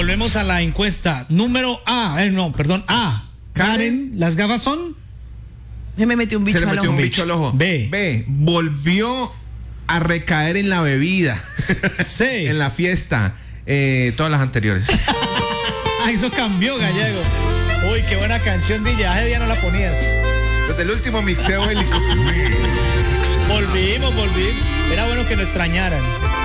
Volvemos a la encuesta. Número A. A. Karen, ¿las gafas son? Se me metió un bicho Se le al metió ojo. un bicho al ojo. B. Volvió a recaer en la bebida. C. En la fiesta. Todas las anteriores. Eso cambió, Gallego. Uy, qué buena canción, DJ. Hace día no la ponías. Desde el último mixeo bélico. Volvimos. Era bueno que nos extrañaran.